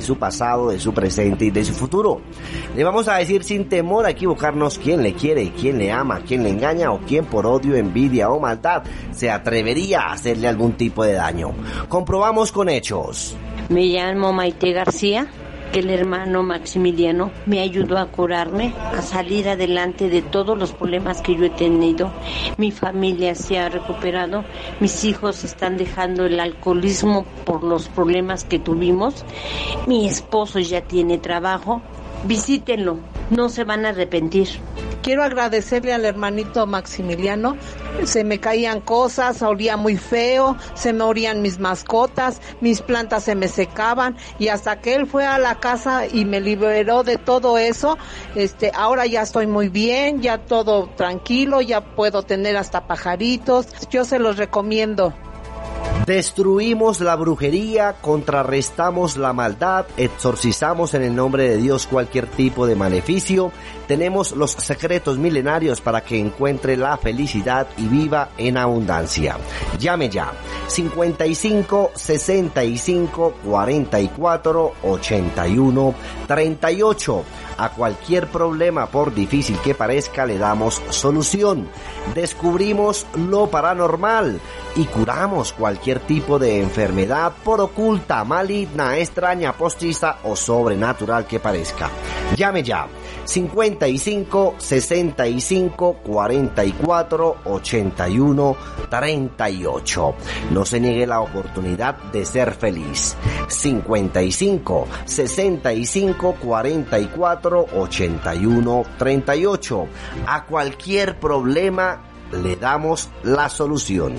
su pasado, de su presente y de su futuro. Le vamos a decir sin temor a equivocarnos quién le quiere, quién le ama, quién le engaña o quién por odio, envidia o maldad se atrevería a hacerle algún tipo de daño. Comprobamos con hechos. Me llamo Maite García, que el hermano Maximiliano me ayudó a curarme, a salir adelante de todos los problemas que yo he tenido. Mi familia se ha recuperado, mis hijos están dejando el alcoholismo por los problemas que tuvimos, mi esposo ya tiene trabajo. Visítenlo, no se van a arrepentir. Quiero agradecerle al hermanito Maximiliano. Se me caían cosas, olía muy feo, se me morían mis mascotas, mis plantas se me secaban, y hasta que él fue a la casa y me liberó de todo eso, ahora ya estoy muy bien, ya todo tranquilo, ya puedo tener hasta pajaritos. Yo se los recomiendo. Destruimos la brujería, contrarrestamos la maldad, exorcizamos en el nombre de Dios cualquier tipo de maleficio. Tenemos los secretos milenarios para que encuentre la felicidad y viva en abundancia. Llame ya. 55 65 44 81 38. A cualquier problema, por difícil que parezca, le damos solución. Descubrimos lo paranormal y curamos cualquier tipo de enfermedad, por oculta, maligna, extraña, postiza o sobrenatural que parezca. Llame ya. 55 65 44 81 38. No se niegue la oportunidad de ser feliz. 55 65 44 81 38. A cualquier problema le damos la solución.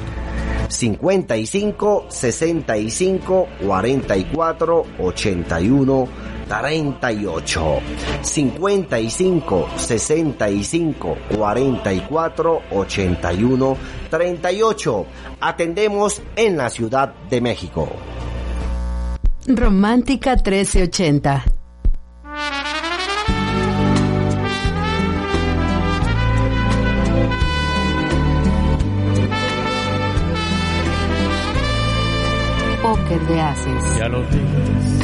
55 65 44 81 38. 55 65 44 81 38. Atendemos en la Ciudad de México. Romántica 1380. Póker de Haces. Ya lo vi.